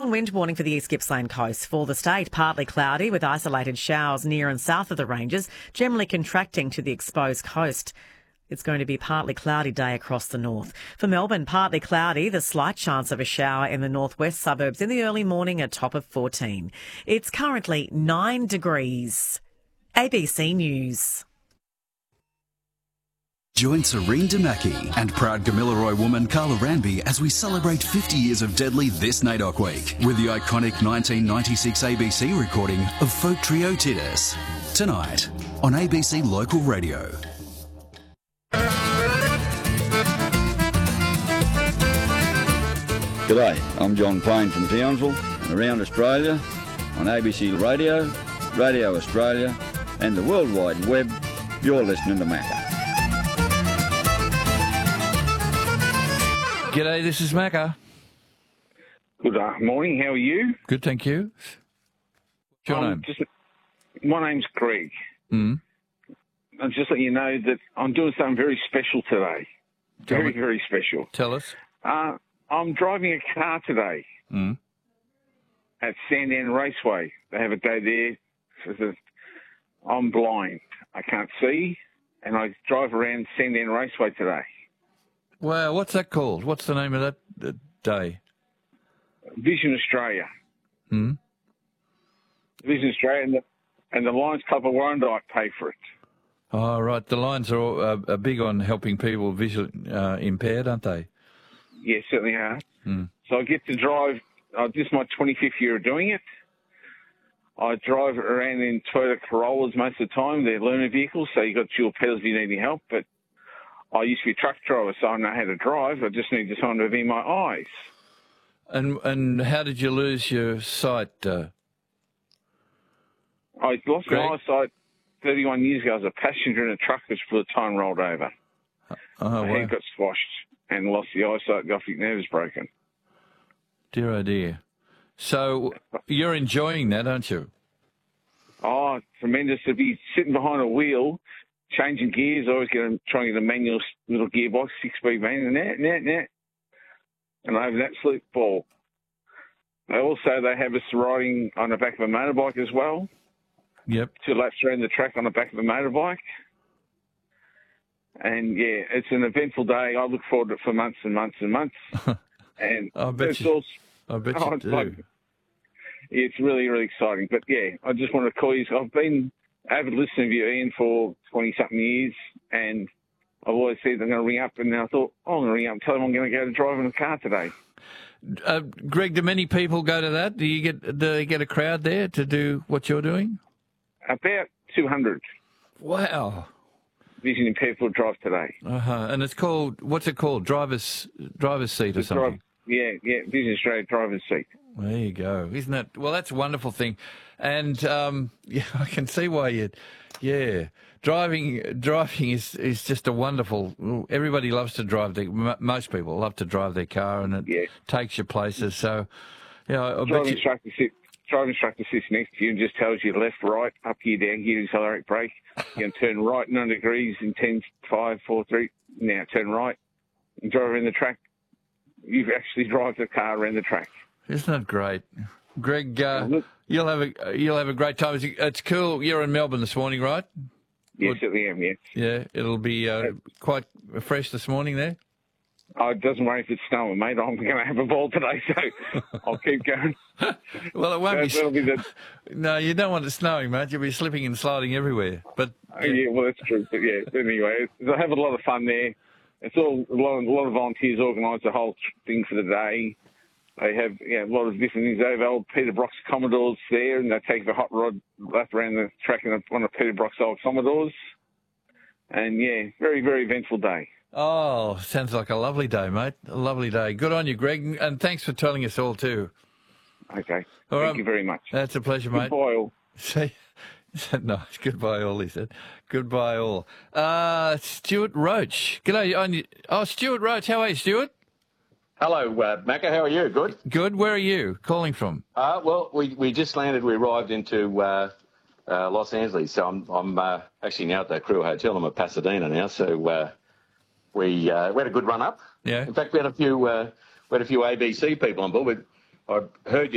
Strong wind warning for the East Gippsland coast. For the state, partly cloudy with isolated showers near and south of the ranges, generally contracting to the exposed coast. It's going to be a partly cloudy day across the north. For Melbourne, partly cloudy, the slight chance of a shower in the northwest suburbs in the early morning, a top of 14. It's currently 9 degrees. ABC News. Join Serene Damaki and proud Gamilaroi woman Carla Ranby as we celebrate 50 years of Deadly this NAIDOC week with the iconic 1996 ABC recording of folk trio Titus. Tonight on ABC Local Radio. G'day, I'm John Payne from Townsville and around Australia on ABC Radio, Radio Australia and the World Wide Web. You're listening to Macca. G'day, this is Macca. Good morning, how are you? Good, thank you. What's your name? My name's Greg. Mm. I'll just let you know that I'm doing something very special today. Very special. Tell us. I'm driving a car today at Sandown Raceway. They have a day there. I'm blind. I can't see, and I drive around Sandown Raceway today. Wow, what's that called? What's the name of that day? Vision Australia. Hmm? Vision Australia and the Lions Club of Warrandyte pay for it. Oh, right. The Lions are big on helping people visually impaired, aren't they? Yes, certainly are. Mm. So I get to drive, this is my 25th year of doing it. I drive around in Toyota Corollas most of the time. They're learner vehicles, so you've got dual pedals if you need any help. But I used to be a truck driver, so I know how to drive. I just need someone to be in my eyes. And how did you lose your sight? I lost my eyesight 31 years ago. I was a passenger in a truck which the time rolled over. My head got squashed and lost the eyesight. The optic nerve is broken. Dear, oh dear. So you're enjoying that, aren't you? Oh, tremendous to be sitting behind a wheel, changing gears. I always trying to get a manual little gearbox, 6-speed van, and I have an absolute ball. They have us riding on the back of a motorbike as well. Yep. 2 laps around the track on the back of a motorbike. And, yeah, it's an eventful day. I look forward to it for months and months and months. And I bet you do. It's really, really exciting. But, yeah, I just wanted to call you. I've been avid listener of you, Ian, for 20-something years, and I've always said I'm going to ring up, and then I thought, I'm going to ring up and tell them I'm going to go to drive in a car today. Greg, do many people go to that? Do they get a crowd there to do what you're doing? About 200. Wow. Vision impaired people drive today. And it's called, what's it called? Driver's seat or something? Vision Australia driver's seat. There you go. Isn't that, well, that's a wonderful thing. And, I can see why driving is just a wonderful, everybody loves to drive most people love to drive their car, and it takes you places. So, Driving instructor sits next to you and just tells you left, right, up gear, down gear, accelerate, brake. You can turn right 9 degrees in 10, 5, 4, 3. Now turn right and drive around the track. You actually drive the car around the track. Isn't that great? Greg, you'll have a great time. It's cool. You're in Melbourne this morning, right? Yes, certainly am, yes. Yeah, it'll be quite fresh this morning there. Oh, it doesn't worry if it's snowing, mate. I'm going to have a ball today, so I'll keep going. Well, it won't be. No, you don't want it snowing, mate. You'll be slipping and sliding everywhere. But yeah, well, that's true. But yeah, anyway, I have a lot of fun there. It's all a lot of volunteers organise the whole thing for the day. They have a lot of different things. They have old Peter Brock's Commodores there, and they take the hot rod lap around the track in one of Peter Brock's old Commodores. And yeah, very, very eventful day. Oh, sounds like a lovely day, mate. A lovely day. Good on you, Greg, and thanks for telling us all too. Okay. Thank you very much. That's a pleasure, mate. Goodbye all. Nice. Goodbye all, he said. Goodbye all. Stuart Roach. G'day. Oh, Stuart Roach. How are you, Stuart? Hello, Macca. How are you? Good? Good. Where are you calling from? Well, we just landed. We arrived into Los Angeles. So I'm actually now at the Crew Hotel. I'm at Pasadena now. So we had a good run up. Yeah. In fact, we had a few ABC people on board. I heard you